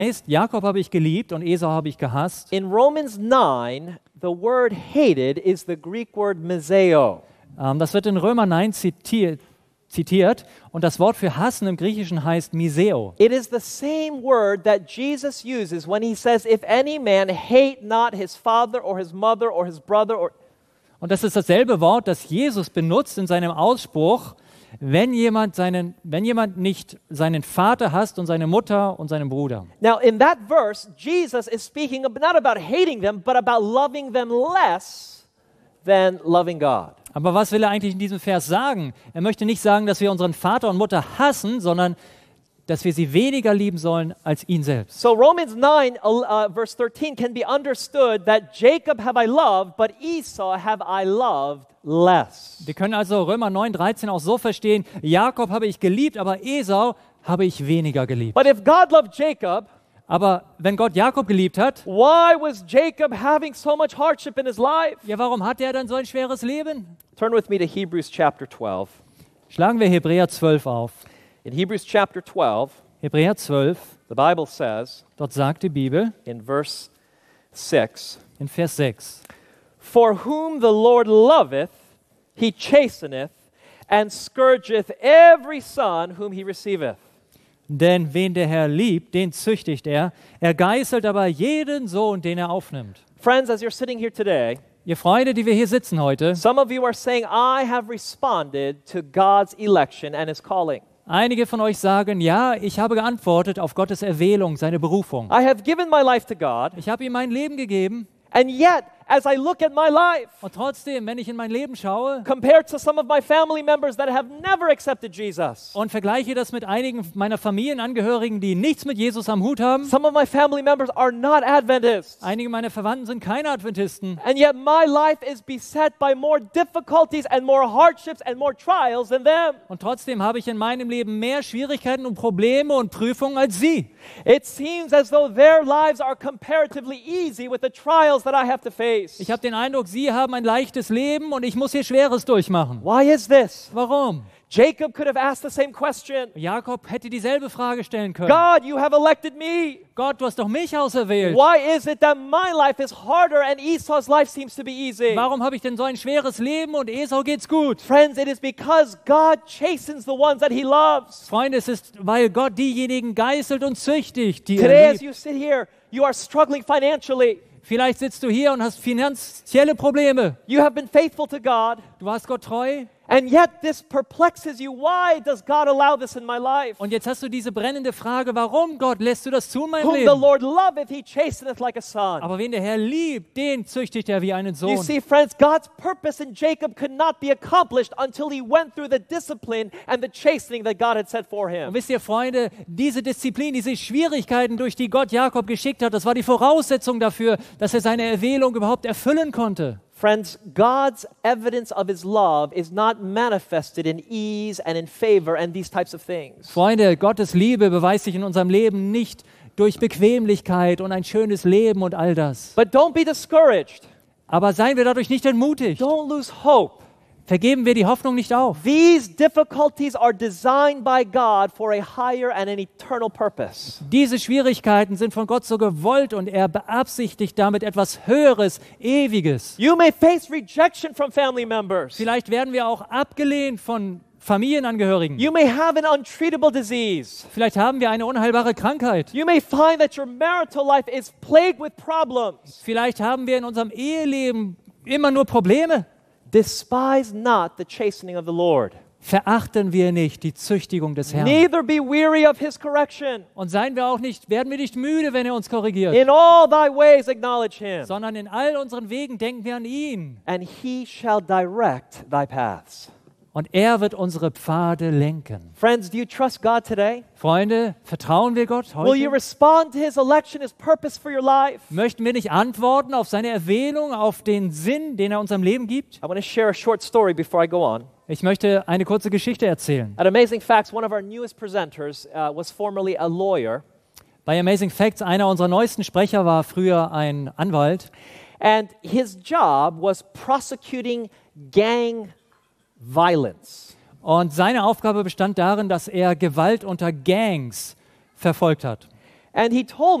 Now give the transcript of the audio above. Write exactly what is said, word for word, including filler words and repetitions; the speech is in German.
Ist, Jakob habe ich geliebt und Esau habe ich gehasst. In Romans nine, the word hated is the Greek word meseo. Ähm, das wird in Römer neun zitiert, zitiert und das Wort für hassen im Griechischen heißt miseo. It is the same word that Jesus uses when he says, if any man hate not his father or his mother or his brother or... Und das ist dasselbe Wort, das Jesus benutzt in seinem Ausspruch, wenn jemand, seinen, wenn jemand nicht seinen Vater hasst und seine Mutter und seinen Bruder. Now in that verse, Jesus is speaking not about hating them, but about loving them less than loving God. Aber was will er eigentlich in diesem Vers sagen? Er möchte nicht sagen, dass wir unseren Vater und Mutter hassen, sondern dass wir sie weniger lieben sollen als ihn selbst. So Romans nine, uh, verse thirteen can be understood that Jacob have I loved, but Esau have I loved less. Wir können also Römer neun dreizehn auch so verstehen, Jakob habe ich geliebt, aber Esau habe ich weniger geliebt. But if God loved Jacob, aber wenn Gott Jakob geliebt hat, why was Jacob having so much hardship in his life? Ja, warum hat er dann so ein schweres Leben? Turn with me to Hebrews chapter twelve. Schlagen wir Hebräer zwölf auf. In Hebrews chapter twelve, Hebräer zwölf, the Bible says, dort sagt die Bibel in verse six, in Vers sechs, for whom the Lord loveth, he chasteneth, and scourgeth every son whom he receiveth. denn wen der Herr liebt, den züchtigt er, er geißelt aber jeden Sohn, den er aufnimmt. Friends, as you're sitting here today, Ihr Freunde, die wir hier sitzen heute, some of you are saying, I have responded to God's election and his calling. einige von euch sagen, ja, ich habe geantwortet auf Gottes Erwählung, seine Berufung. I have given my life to God, Ich habe ihm mein Leben gegeben and yet, as I look at my life, und trotzdem, wenn ich in mein Leben schaue compared to some of my family members that have never accepted Jesus, und vergleiche das mit einigen meiner Familienangehörigen, die nichts mit Jesus am Hut haben, some of my family members are not Adventists, einige meiner Verwandten sind keine Adventisten, and yet my life is beset by more difficulties and more hardships and more trials than them. und trotzdem habe ich in meinem Leben mehr Schwierigkeiten und Probleme und Prüfungen als sie. It seems as though their lives are comparatively easy with the trials that I have to face. Ich habe den Eindruck, sie haben ein leichtes Leben und ich muss hier Schweres durchmachen. Why is this? Warum? Jacob could have asked the same question. Jakob hätte dieselbe Frage stellen können. God, you have elected me. Gott, du hast doch mich auserwählt. Why is it that my life is harder and Esau's life seems to be easy? Warum habe ich denn so ein schweres Leben und Esau geht's gut? Friends, it is because God chastens the ones that he loves. Freunde, es ist, weil Gott diejenigen geißelt und züchtigt, die Today, er as liebt. you sit here, you are struggling financially. Vielleicht sitzt du hier und hast finanzielle Probleme. You have been faithful to God, Du warst Gott treu and yet this perplexes you. Why does God allow this in my life? und jetzt hast du diese brennende Frage, warum Gott lässt du das zu in meinem Whom the Leben? Lord loveth, he chasteneth like a son. Aber wen der Herr liebt, den züchtigt er wie einen You Sohn. see, friends, God's purpose in Jacob could not be accomplished until he went through the discipline and the chastening that God had set for Und him. wisst ihr, Freunde, diese Disziplin, diese Schwierigkeiten, durch die Gott Jakob geschickt hat, das war die Voraussetzung dafür, dass er seine Erwählung überhaupt erfüllen konnte. Friends, God's evidence of his love is not manifested in ease and in favor and these types of things. Freunde, Gottes Liebe beweist sich in unserem Leben nicht durch Bequemlichkeit und ein schönes Leben und all das. But don't be discouraged. Aber seien wir dadurch nicht entmutigt. Don't lose hope. Vergeben wir die Hoffnung nicht auf. These difficulties are designed by God for a higher and an eternal purpose. Diese Schwierigkeiten sind von Gott so gewollt und er beabsichtigt damit etwas Höheres, Ewiges. You may face rejection from family members. Vielleicht werden wir auch abgelehnt von Familienangehörigen. You may have an untreatable disease. Vielleicht haben wir eine unheilbare Krankheit. You may find that your marital life is plagued with problems. Vielleicht haben wir in unserem Eheleben immer nur Probleme. Despise not the chastening of the Lord. Verachten wir nicht die Züchtigung des Herrn. Neither be weary of his correction. Und seien wir auch nicht, werden wir nicht müde, wenn er uns korrigiert, In all thy ways acknowledge him, sondern in all unseren Wegen denken wir an ihn. and he shall direct thy paths. Und er wird unsere Pfade lenken. Friends, do you trust God today? Freunde, vertrauen wir Gott Will you heute? respond to his election, his purpose for your life? Möchten wir nicht antworten auf seine Erwählung, auf den Sinn, den er unserem Leben gibt? I want to share a short story before I go on. Ich möchte eine kurze Geschichte erzählen. At Amazing Facts, one of our newest presenters uh, was formerly a lawyer, Bei Amazing Facts, einer unserer neuesten Sprecher war früher ein Anwalt. and his job was prosecuting gang violence. Und seine Aufgabe bestand darin, dass er Gewalt unter Gangs verfolgt hat. And he told